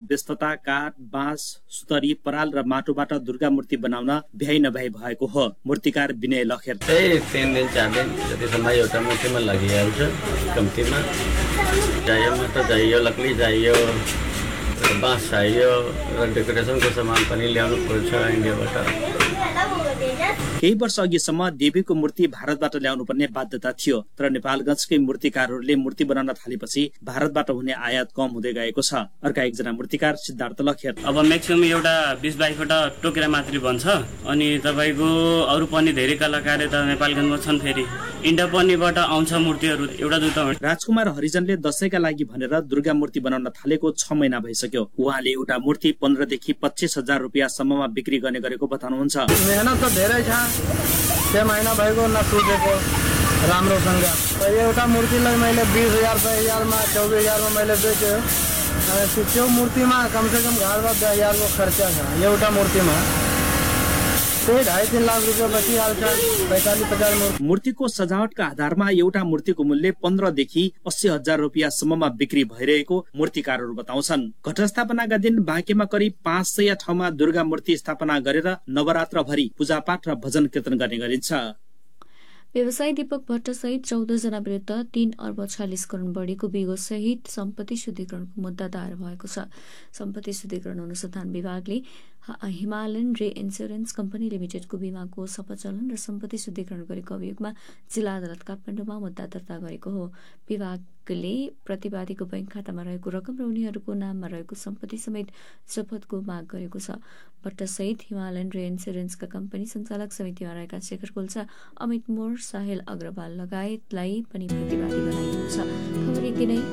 व्यस्तता काठ, बाँस, सुतरी, पराल र माटोबाट दुर्गा मूर्ति बनाउन भ्याइ नभ्याइ भएको हो। मूर्तिकार विनय लखेर 3 दिन 4 दिन जतिसम्म एउटा मूर्तिमा लागिहाल्छ। कम्तीमा चाहियो मात्र चाहियो, लकडी चाहियो, बाँस चाहियो र डेकोरेसनको सामान पनि ल्याउनु पर्छ इन्डियाबाट। केही वर्ष अघिसम्म देवीको मूर्ति भारतबाट ल्याउनु पर्ने बाध्यता थियो, तर नेपालगञ्जकै मूर्तिकारहरूले मूर्ति बनाउन थालेपछि भारतबाट हुने आयात कम हुँदै गएको छ। अर्का एकजना मूर्तिकार सिद्धार्थ लखेर अब म्याक्सिमम एउटा 20-22 वटा टोकेरा मात्रै बन्छ। अनि तपाईको अरू पनि धेरै कलाकार त नेपालगञ्जमा छन्। फेरि इन्डिया पनिबाट आउँछ मूर्तिहरू एउटा दुईटा। राजकुमार हरिजनले दशैंका लागि भनेर दुर्गा मूर्ति बनाउन थालेको 6 महिना भइसक्यो। उहाँले एउटा मूर्ति 15 देखि 25,000 रुपियाँ सम्ममा बिक्री गर्ने गरेको बताउनुहुन्छ। मेहनत त धेरै छ, 6 महिना भएको नसुकेको राम्रोसँग। एउटा मूर्तिलाई मैले 20,000 मा 24,000 मा मैले बेच्यो। त्यो मूर्तिमा कमसेकम घरमा 10,000 को खर्चा छ। एउटा मूर्तिमा 2.5-3 लाख रुपियाँ बचिहाल्छ। 45-50 मूर्तिको सजावटका आधारमा एउटा मूर्तिको मूल्य 15 देखि 80,000 रुपियाँ सम्ममा बिक्री भइरहेको मूर्तिकारहरू बताउँछन्। घटस्थापनाका दिन बाँकेमा करिब 500 ठाउँमा दुर्गा मूर्ति स्थापना गरेर नवरात्रभरि पूजापाठ र भजन कीर्तन गर्ने गरिन्छ। व्यवसायी दीपक भट्ट सहित 14 जना विरुद्ध 3 अर्ब 46 करोड बढीको बिगो सहित सम्पत्ति शुद्धिकरणको मुद्दा दायर भएको छ। सम्पत्ति शुद्धिकरण अनुसन्धान विभागले हिमालयन रे इन्स्योरेन्स कम्पनी लिमिटेडको बीमाको सपचलन र सम्पत्ति शुद्धिकरण गरेको अभियोगमा जिल्ला अदालत काठमाडौँमा मुद्दा दर्ता गरेको हो। विभागले प्रतिवादीको बैंक खातामा रहेको रकम र उनीहरूको नाममा रहेको सम्पत्ति समेत जफतको माग गरेको छ। भट्ट सहित हिमालयन रे इन्स्योरेन्सका कम्पनी सञ्चालक समितिमा रहेका शेखर कोल्छा, अमित मोर, साहिल अग्रवाल लगायतलाई पनि प्रतिवादी बनाइएको छ। खबर यति नै।